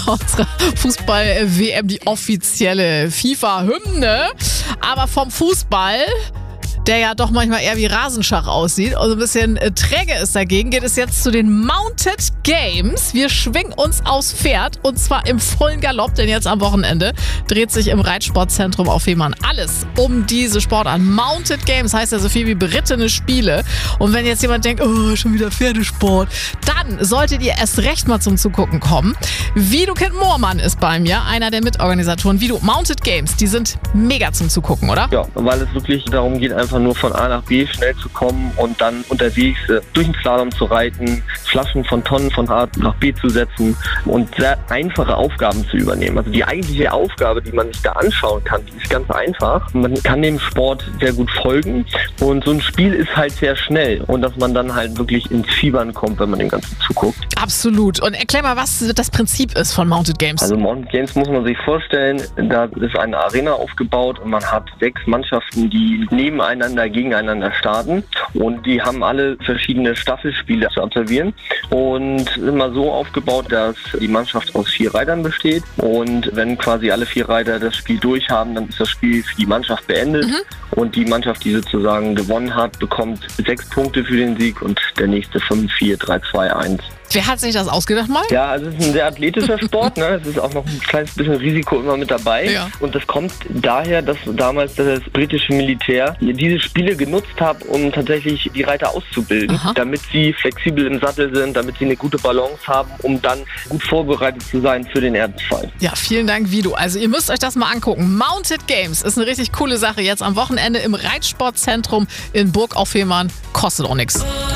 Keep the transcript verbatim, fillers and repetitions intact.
unserer Fußball-W M, die offizielle FIFA-Hymne. Aber vom Fußball, der ja doch manchmal eher wie Rasenschach aussieht und so ein bisschen äh, träge ist dagegen, geht es jetzt zu den Mounted Games. Wir schwingen uns aufs Pferd und zwar im vollen Galopp, denn jetzt am Wochenende dreht sich im Reitsportzentrum auf Fehmarn alles um diese Sportart. Mounted Games heißt ja so viel wie berittene Spiele. Und wenn jetzt jemand denkt, oh, schon wieder Pferdesport, dann solltet ihr erst recht mal zum Zugucken kommen. Widukind Moormann ist bei mir, einer der Mitorganisatoren. Vidu, Mounted Games, die sind mega zum Zugucken, oder? Ja, weil es wirklich darum geht, einfach nur von A nach B schnell zu kommen und dann unterwegs äh, durch den Slalom zu reiten, Flaschen von Tonnen von A nach B zu setzen und sehr einfache Aufgaben zu übernehmen. Also die eigentliche Aufgabe, die man sich da anschauen kann, die ist ganz einfach. Man kann dem Sport sehr gut folgen und so ein Spiel ist halt sehr schnell und dass man dann halt wirklich ins Fiebern kommt, wenn man dem Ganzen zuguckt. Absolut. Und erklär mal, was das Prinzip ist von Mounted Games. Also Mounted Games muss man sich vorstellen, da ist eine Arena aufgebaut und man hat sechs Mannschaften, die nebeneinander gegeneinander starten und die haben alle verschiedene Staffelspiele zu absolvieren und immer so aufgebaut, dass die Mannschaft aus vier Reitern besteht und wenn quasi alle vier Reiter das Spiel durch haben, dann ist das Spiel für die Mannschaft beendet mhm. und die Mannschaft, die sozusagen gewonnen hat, bekommt sechs Punkte für den Sieg und der nächste fünf, vier, drei, zwei, eins. Wer hat sich das ausgedacht mal? Ja, also es ist ein sehr athletischer Sport, ne? Es ist auch noch ein kleines bisschen Risiko immer mit dabei. Ja. Und das kommt daher, dass damals das britische Militär diese Spiele genutzt hat, um tatsächlich die Reiter auszubilden, Aha. damit sie flexibel im Sattel sind, damit sie eine gute Balance haben, um dann gut vorbereitet zu sein für den Ernstfall. Ja, vielen Dank, Vidu. Also ihr müsst euch das mal angucken. Mounted Games ist eine richtig coole Sache. Jetzt am Wochenende im Reitsportzentrum in Burg auf Fehmarn. Kostet auch nichts.